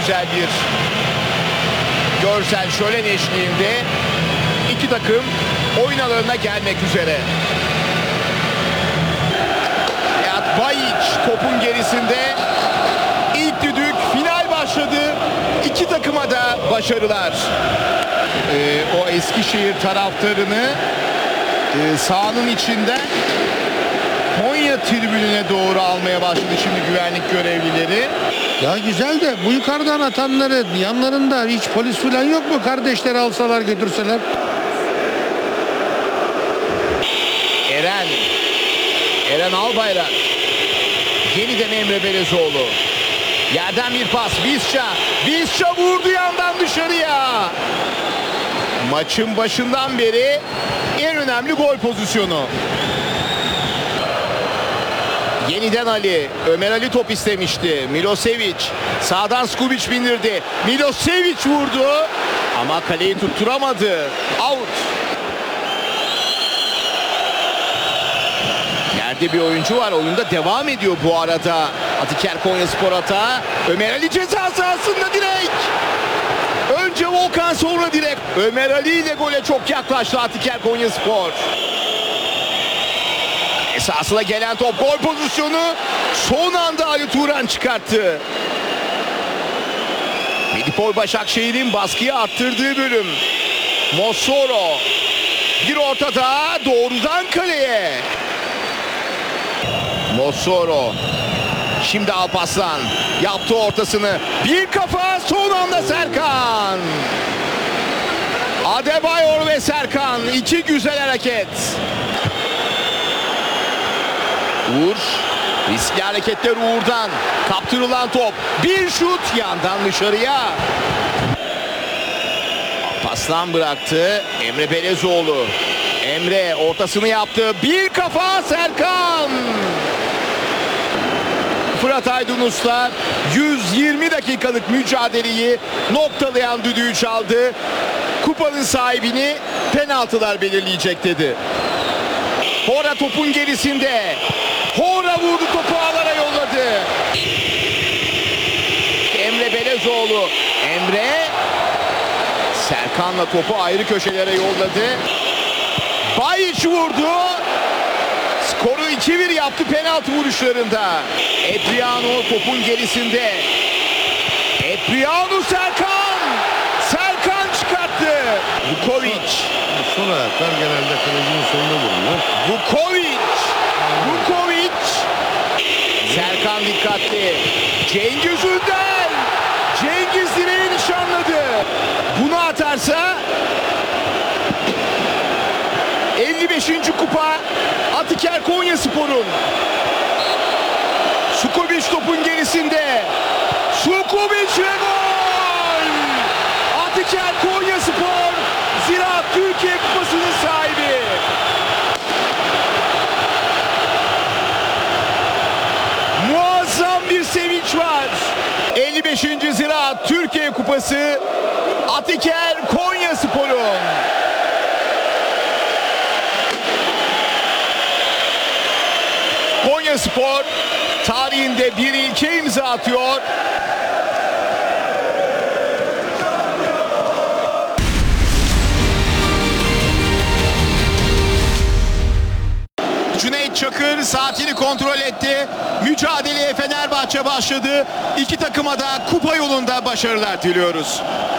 güzel bir görsel şölen eşliğinde iki takım oyun alanına gelmek üzere. Hayat Bayiç topun gerisinde. İlk düdük, final başladı. İki takıma da başarılar. O Eskişehir taraftarını sahanın içinden Konya tribününe doğru almaya başladı şimdi güvenlik görevlileri. Ya güzel de bu yukarıdan atanları yanlarında hiç polis falan yok mu? Kardeşleri alsalar götürseler. Eren Albayrak. Yeniden Emre Belezoğlu. Yerden bir pas. Bizca vurdu yandan dışarıya. Maçın başından beri en önemli gol pozisyonu. Yeniden Ali. Ömer Ali top istemişti. Milosevic. Sağdan Skubic bindirdi. Milosevic vurdu. Ama kaleyi tutturamadı. Out. Yerde bir oyuncu var. Oyunda devam ediyor bu arada. Atiker Konyaspor atağı. Ömer Ali ceza sahasında direkt. Önce Volkan sonra direkt. Ömer Ali ile gole çok yaklaştı Atiker Konyaspor. Esasına gelen top, gol pozisyonu son anda Ali Turan çıkarttı. Medipol Başakşehir'in baskıyı arttırdığı bölüm. Mossoro bir orta daha doğrudan kaleye. Mossoro. Şimdi Alparslan yaptı ortasını. Bir kafa, son anda Serkan. Adebayor ve Serkan, iki güzel hareket. Uğur, riskli hareketler Uğur'dan. Kaptırılan top, bir şut yandan dışarıya. Alparslan bıraktı. Emre Belezoğlu. Emre ortasını yaptı. Bir kafa, Serkan. Fırat Aydınuslar 120 dakikalık mücadeleyi noktalayan düdüğü çaldı. Kupanın sahibini penaltılar belirleyecek dedi. Hora topun gerisinde. Hora vurdu, topu ağlara yolladı. Emre Belezoğlu. Emre Serkan'la topu ayrı köşelere yolladı. Bayiç vurdu. Skoru 2-1 yaptı penaltı vuruşlarında. Epriano topun gerisinde. Epriano Serkan. Serkan çıkarttı. Vukovic. Son ayaklar genelde kalecinin sonunda vurulur. Vukovic. Serkan dikkatli. Cengiz Ünder. Cengiz direği nişanladı. Bunu atarsa 55. kupa Atiker Konyaspor'un. Skubic topun gerisinde. Skubic ve gol! Atiker Konyaspor Ziraat Türkiye Kupası'nın sahibi. Muazzam bir sevinç var. 55. Ziraat Türkiye Kupası Atiker Konyaspor'un. Konyaspor tarihinde bir ilke imza atıyor. Cüneyt Çakır saatini kontrol etti. Mücadeleye Fenerbahçe başladı. İki takıma da kupa yolunda başarılar diliyoruz.